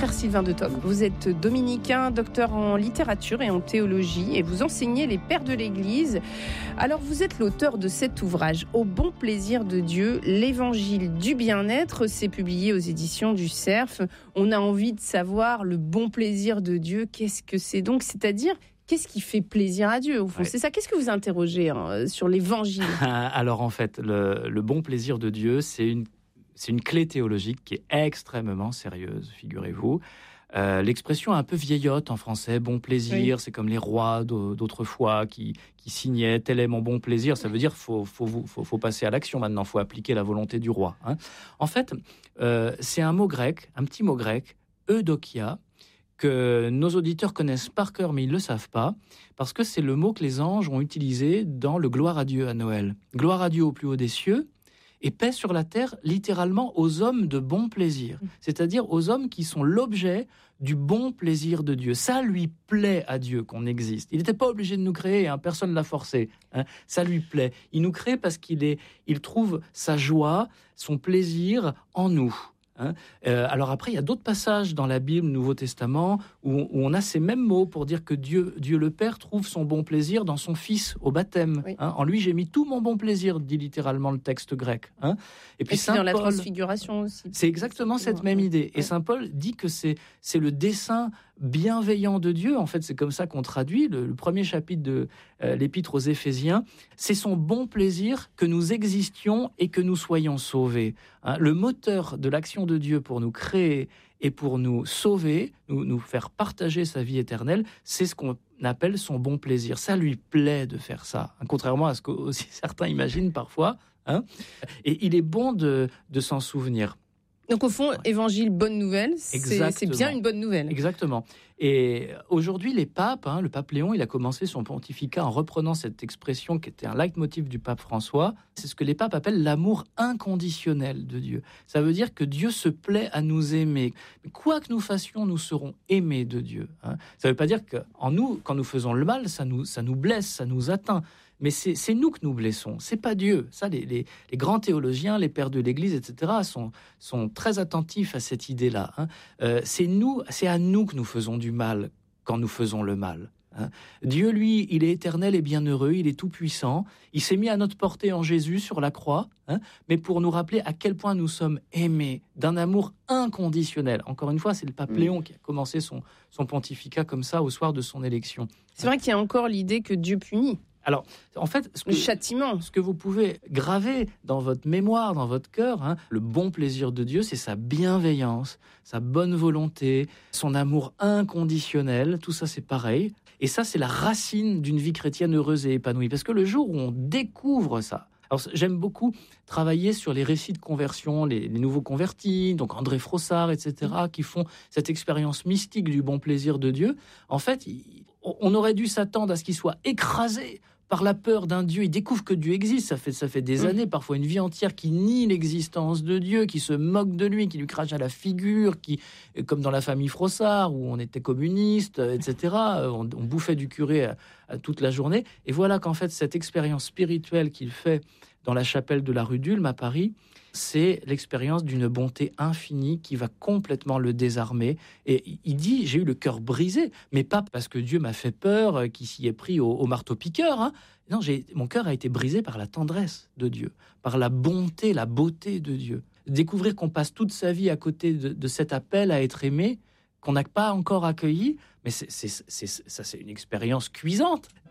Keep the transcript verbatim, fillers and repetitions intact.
frère Sylvain de Tocques. Vous êtes dominicain, docteur en littérature et en théologie et vous enseignez les pères de l'Église. Alors vous êtes l'auteur de cet ouvrage, Au bon plaisir de Dieu, l'évangile du bien-être. C'est publié aux éditions du Cerf. On a envie de savoir le bon plaisir de Dieu. Qu'est-ce que c'est donc ? C'est-à-dire, qu'est-ce qui fait plaisir à Dieu au fond ? Ouais. C'est ça. Qu'est-ce que vous interrogez hein, sur l'évangile ? Alors en fait, le, le bon plaisir de Dieu, c'est une C'est une clé théologique qui est extrêmement sérieuse, figurez-vous. Euh, l'expression un peu vieillotte en français, bon plaisir, oui. C'est comme les rois d'autrefois qui, qui signaient « tel est mon bon plaisir ». Ça veut dire qu'il faut, faut, faut, faut passer à l'action maintenant, il faut appliquer la volonté du roi. Hein. En fait, euh, c'est un mot grec, un petit mot grec, eudokia, que nos auditeurs connaissent par cœur, mais ils ne le savent pas, parce que c'est le mot que les anges ont utilisé dans le « Gloire à Dieu » à Noël. « Gloire à Dieu au plus haut des cieux ». Et paix sur la terre, littéralement, aux hommes de bon plaisir. C'est-à-dire aux hommes qui sont l'objet du bon plaisir de Dieu. Ça lui plaît à Dieu qu'on existe. Il n'était pas obligé de nous créer, hein, personne ne l'a forcé. Hein. Ça lui plaît. Il nous crée parce qu'il est, il trouve sa joie, son plaisir en nous. Hein. Euh, alors après, il y a d'autres passages dans la Bible, Nouveau Testament, où, où on a ces mêmes mots pour dire que Dieu, Dieu le Père trouve son bon plaisir dans son Fils au baptême. Oui. Hein. En lui, j'ai mis tout mon bon plaisir, dit littéralement le texte grec. Hein. Et puis, Et Saint puis dans Paul, la transfiguration aussi. C'est exactement cette même idée. Et Saint Paul dit que c'est, c'est le dessein bienveillant de Dieu. En fait, c'est comme ça qu'on traduit le, le premier chapitre de euh, l'Épître aux Éphésiens. C'est son bon plaisir que nous existions et que nous soyons sauvés. Hein. Le moteur de l'action de Dieu pour nous créer et pour nous sauver, nous, nous faire partager sa vie éternelle, c'est ce qu'on appelle son bon plaisir. Ça lui plaît de faire ça, hein, contrairement à ce que aussi certains imaginent parfois. Hein. Et il est bon de, de s'en souvenir. Donc au fond, évangile, bonne nouvelle, c'est, c'est bien une bonne nouvelle. Exactement. Et aujourd'hui, les papes, hein, le pape Léon, il a commencé son pontificat en reprenant cette expression qui était un leitmotiv du pape François. C'est ce que les papes appellent l'amour inconditionnel de Dieu. Ça veut dire que Dieu se plaît à nous aimer. Mais quoi que nous fassions, nous serons aimés de Dieu. Hein. Ça ne veut pas dire qu'en nous, quand nous faisons le mal, ça nous, ça nous blesse, ça nous atteint. Mais c'est, c'est nous que nous blessons, c'est pas Dieu. Ça, les, les, les grands théologiens, les pères de l'Église, et cetera, sont, sont très attentifs à cette idée-là. Hein. Euh, c'est nous, c'est à nous que nous faisons du mal quand nous faisons le mal. Hein. Dieu, lui, il est éternel et bienheureux, il est tout-puissant. Il s'est mis à notre portée en Jésus sur la croix, hein, mais pour nous rappeler à quel point nous sommes aimés d'un amour inconditionnel. Encore une fois, c'est le pape mmh. Léon qui a commencé son, son pontificat comme ça au soir de son élection. C'est vrai qu'il y a encore l'idée que Dieu punit. Alors, en fait, ce que, le châtiment, ce que vous pouvez graver dans votre mémoire, dans votre cœur, hein, le bon plaisir de Dieu, c'est sa bienveillance, sa bonne volonté, son amour inconditionnel. Tout ça, c'est pareil. Et ça, c'est la racine d'une vie chrétienne heureuse et épanouie. Parce que le jour où on découvre ça, alors j'aime beaucoup travailler sur les récits de conversion, les, les nouveaux convertis, donc André Frossard, et cetera, qui font cette expérience mystique du bon plaisir de Dieu. En fait, il, on aurait dû s'attendre à ce qu'ils soient écrasés par la peur d'un Dieu. Ils découvrent que Dieu existe. Ça fait, ça fait des années, parfois une vie entière, qui nie l'existence de Dieu, qui se moque de lui, qui lui crache à la figure, qui, comme dans la famille Frossard, où on était communiste, et cetera. On, on bouffait du curé à, à toute la journée. Et voilà qu'en fait, cette expérience spirituelle qu'il fait dans la chapelle de la rue d'Ulm à Paris, c'est l'expérience d'une bonté infinie qui va complètement le désarmer. Et il dit, j'ai eu le cœur brisé, mais pas parce que Dieu m'a fait peur, qu'il s'y est pris au, au marteau-piqueur. Hein. Non, j'ai, mon cœur a été brisé par la tendresse de Dieu, par la bonté, la beauté de Dieu. Découvrir qu'on passe toute sa vie à côté de, de cet appel à être aimé, qu'on n'a pas encore accueilli, mais c'est, c'est, c'est, ça, c'est une expérience cuisante.